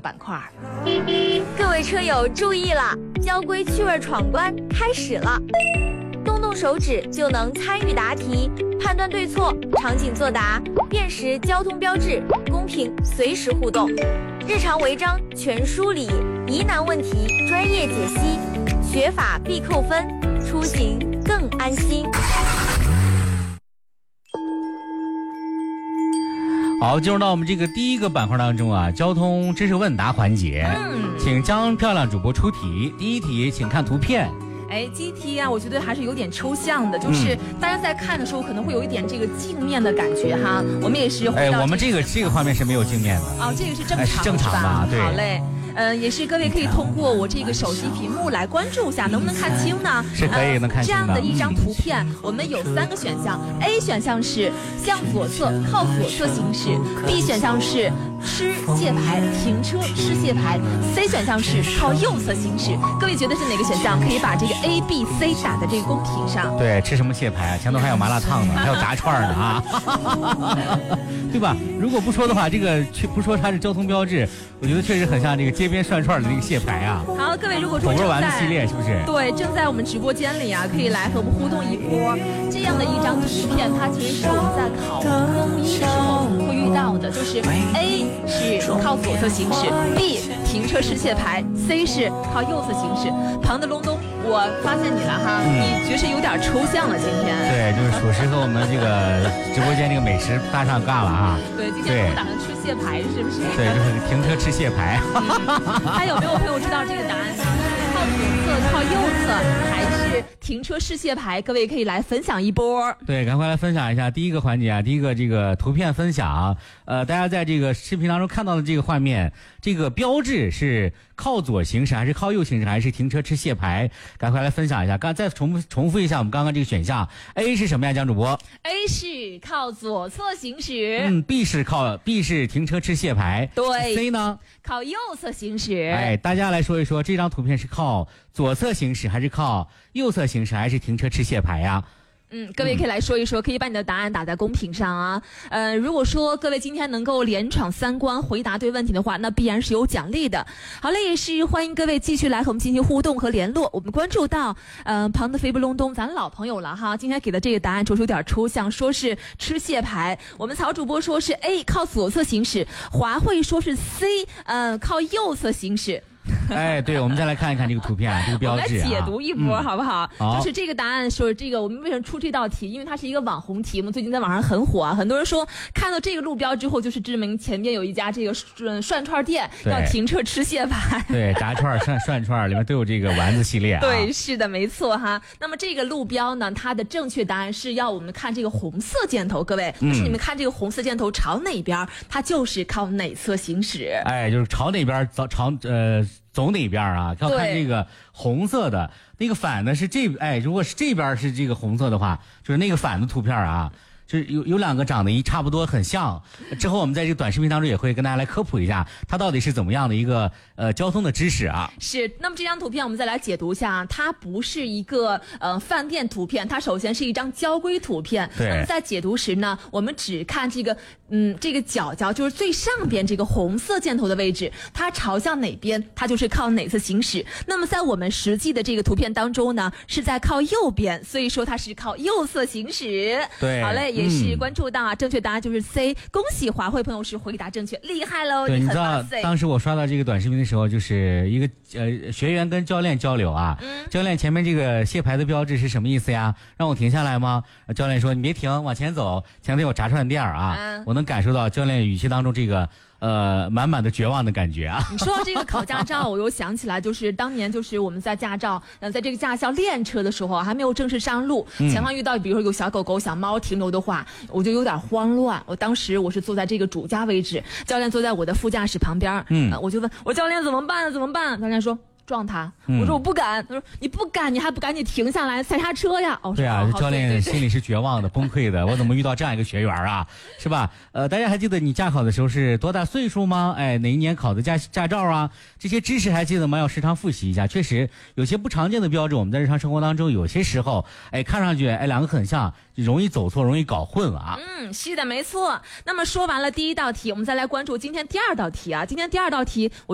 板块。各位车友注意了，交规趣味闯关开始了。动动手指就能参与答题，判断对错，场景作答，辨识交通标志，公平随时互动。日常违章全梳理，疑难问题专业解析，学法必扣分，出行更安心。 好，进入到我们这个第一个板块当中啊，交通知识问答环节。请江漂亮主播出题。第一题，请看图片。 第一题啊，我觉得还是有点抽象的，就是大家在看的时候可能会有一点这个镜面的感觉哈。我们也是我们这个画面是没有镜面的。 这个是正常， 是正常吧？对。 好嘞。也是各位可以通过我这个手机屏幕来关注一下，能不能看清呢？ 是可以能看清的。 这样的一张图片，我们有3个选项。A 选项是向左侧靠左侧行驶 ，B 选项是吃卸牌停车吃卸牌 ，C 选项是靠右侧行驶。各位觉得是哪个选项？可以把这个 A、B、C 打在这个公屏上。 对，吃什么卸牌啊？前头还有麻辣烫呢，还有炸串呢啊，对吧？如果不说的话，这个不说它是交通标志，我觉得确实很像这个街边涮串的那个卸牌啊。 好，各位如果说火锅丸子系列是不是？ 对，正在我们直播间里啊，可以来和我们互动一波。这样的一张图片，它其实是我们在考公一的时候会遇到的，就是 A 是靠左侧行驶 ，B 停车吃卸牌 ，C 是靠右侧行驶。庞德隆东，我发现你了哈，你觉得有点抽象了今天。 对，就是属实和我们这个直播间这个美食搭上杠了啊。 对，今天我们打算吃卸牌是不是？ 对，就是停车吃卸牌。 还有没有朋友知道这个答案？靠左侧、靠右侧，还是停车试卸牌？各位可以来分享一波。 对，赶快来分享一下第一个环节啊，第一个这个图片分享。大家在这个视频当中看到的这个画面，这个标志是靠左行驶还是靠右行驶，还是停车吃卸牌？赶快来分享一下。再重复一下我们刚刚这个选项 ，A 是什么呀，江主播 ？A 是靠左侧行驶。 B 是停车吃卸牌。 对。 C 呢？ 靠右侧行驶。 大家来说一说，这张图片是靠左侧行驶还是靠右侧行驶，还是停车吃卸牌呀？ 各位可以来说一说，可以把你的答案打在公屏上啊。如果说各位今天能够连闯3关，回答对问题的话，那必然是有奖励的。好嘞，也是欢迎各位继续来和我们进行互动和联络。我们关注到，庞德肥不隆咚，咱老朋友了哈。今天给的这个答案着实有点抽象，说是吃卸牌。我们曹主播说是 A 靠左侧行驶，华慧说是 C， 靠右侧行驶。 对，我们再来看一看这个图片啊，这个标志我们来解读一波，好不好？ 好， 就是这个答案说这个，我们为什么出这道题？因为它是一个网红题目，最近在网上很火啊。很多人说看到这个路标之后，就是证明前面有一家这个涮串店要停车吃卸牌。 对，炸串、涮串里面都有这个丸子系列啊。 对，是的，没错哈。那么这个路标呢，它的正确答案是要我们看这个红色箭头，各位，就是你们看这个红色箭头朝哪边，它就是靠哪侧行驶。 就是朝哪边走哪边啊？要看这个红色的那个反的是如果是这边是这个红色的话，就是那个反的图片啊。就是有2个长得差不多很像，之后我们在这个短视频当中也会跟大家来科普一下，它到底是怎么样的一个交通的知识啊。 是，那么这张图片我们再来解读一下，它不是一个饭店图片，它首先是一张交规图片。 对。 那么在解读时呢，我们只看这个这个角就是最上边这个红色箭头的位置，它朝向哪边，它就是靠哪侧行驶。那么在我们实际的这个图片当中呢，是在靠右边，所以说它是靠右侧行驶。 对。 好嘞。也是关注到啊，正确答案就是 C， 恭喜华慧朋友是回答正确，厉害喽！ 对，你知道当时我刷到这个短视频的时候，就是一个学员跟教练交流啊，教练前面这个卸牌的标志是什么意思呀？让我停下来吗？教练说你别停，往前走，前头有炸串店啊。我能感受到教练语气当中这个满满的绝望的感觉啊！ 你说到这个考驾照，我又想起来，就是当年就是我们在驾照，在这个驾校练车的时候，还没有正式上路，前方遇到比如说有小狗狗、小猫停留的话，我就有点慌乱。当时我是坐在这个主驾位置，教练坐在我的副驾驶旁边，我就问我教练怎么办？怎么办？教练说。撞他，我说我不敢，他说你不敢，你还不赶紧停下来踩刹车呀？ 对啊，教练心里是绝望的、崩溃的。我怎么遇到这样一个学员啊？是吧？大家还记得你驾考的时候是多大岁数吗？哪一年考的驾照啊？这些知识还记得吗？要时常复习一下。确实有些不常见的标志，我们在日常生活当中有些时候，看上去2个很像，容易走错，容易搞混啊。 是的，没错。那么说完了第一道题，我们再来关注今天第2道题啊。今天第2道题。